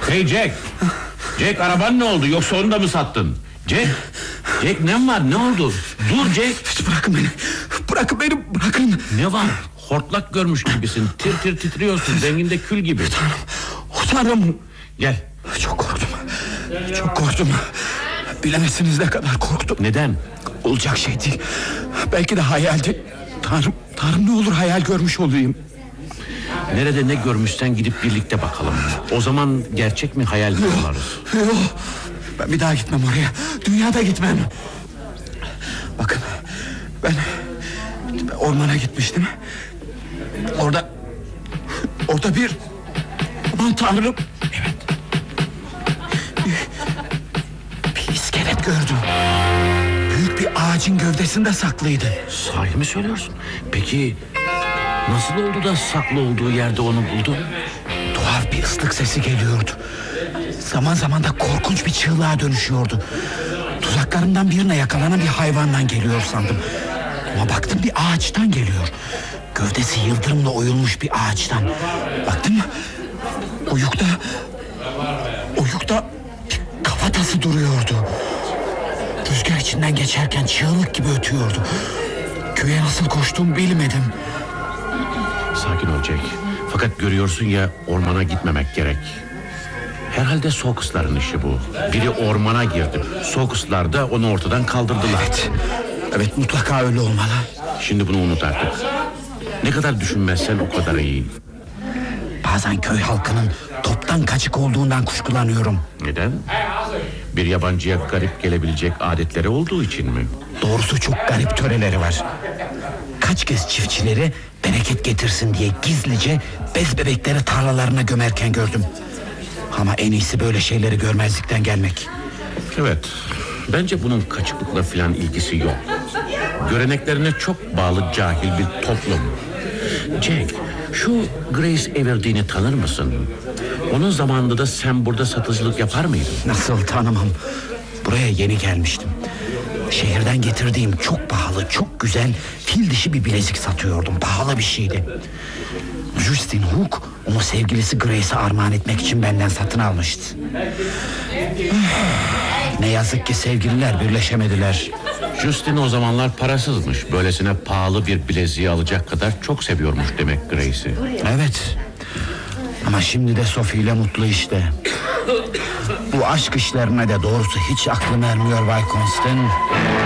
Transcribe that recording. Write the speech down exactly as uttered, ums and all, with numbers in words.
Hey Jack. Jack, araban ne oldu, yoksa onu da mı sattın? Jack. Jack, ne var, ne oldu? Dur Jack. Bırakın beni. Bırakın beni, bırakın. Ne var? Hortlak görmüş gibisin. Tir tir titriyorsun, renginde kül gibi. Tanrım. Oh, Tanrım. Gel. Çok korktum. Çok korktum. Bilemezsiniz ne kadar korktum. Neden? Olacak şey değil. Belki de hayaldi. Tanrım, Tanrım ne olur hayal görmüş olayım. Nerede ne görmüşsen gidip birlikte bakalım. O zaman gerçek mi hayal mi olarız? Yok. Ben bir daha gitmem oraya. Dünyada gitmem. Bakın, ben ormana gitmiştim. Orada Orada bir, aman Tanrım, evet, bir iskelet gördüm. Büyük bir ağacın gövdesinde saklıydı. Sahi mi söylüyorsun? Peki nasıl oldu da saklı olduğu yerde onu buldun? Tuhaf bir ıslık sesi geliyordu. Zaman zaman da korkunç bir çığlığa dönüşüyordu. Tuzaklarından birine yakalanan bir hayvandan geliyor sandım. Ama baktım bir ağaçtan geliyor. Gövdesi yıldırımla oyulmuş bir ağaçtan. Baktım oyukta Oyukta bir kafatası duruyordu. Rüzgar içinden geçerken çığlık gibi ötüyordu. Köye nasıl koştuğumu bilmedim. Sakin ol Jack. Fakat görüyorsun ya, ormana gitmemek gerek. Herhalde Sokusların işi bu. Biri ormana girdi. Sokuslar da onu ortadan kaldırdılar. Evet, evet mutlaka öyle olmalı. Şimdi bunu unut artık. Ne kadar düşünmezsen o kadar iyi. Bazen köy halkının toptan kaçık olduğundan kuşkulanıyorum. Neden? Bir yabancıya garip gelebilecek adetleri olduğu için mi? Doğrusu çok garip töreleri var. Kaç kez çiftçileri bereket getirsin diye gizlice bez bebekleri tarlalarına gömerken gördüm. Ama en iyisi böyle şeyleri görmezlikten gelmek. Evet, bence bunun kaçıklıkla filan ilgisi yok. Göreneklerine çok bağlı cahil bir toplum. Jack, şu Grace Everdene'i tanır mısın? Onun zamanında da sen burada satıcılık yapar mıydın? Nasıl tanımam? Buraya yeni gelmiştim. Şehirden getirdiğim çok pahalı, çok güzel fil dişi bir bilezik satıyordum. Pahalı bir şeydi. Justin Hook onu sevgilisi Grace'e armağan etmek için benden satın almıştı. Ne yazık ki sevgililer birleşemediler. Justin o zamanlar parasızmış. Böylesine pahalı bir bileziği alacak kadar çok seviyormuş demek Grace'i. Evet. Ama şimdi de Sophie ile mutlu işte. Bu aşk işlerine de doğrusu hiç aklım ermiyor Bay Constant.